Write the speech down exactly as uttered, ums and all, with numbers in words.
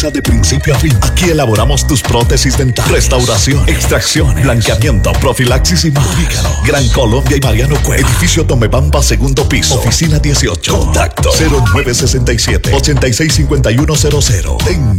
sonrisa de principio a fin. Aquí elaboramos tus prótesis dentales, restauración, extracción, blanqueamiento, profilaxis y más. Ubícalo. Gran Colombia y Mariano Cueva. Edificio Tomebamba, segundo piso. Oficina dieciocho. Contacto cero nueve seis siete, ocho seis cinco uno cero cero.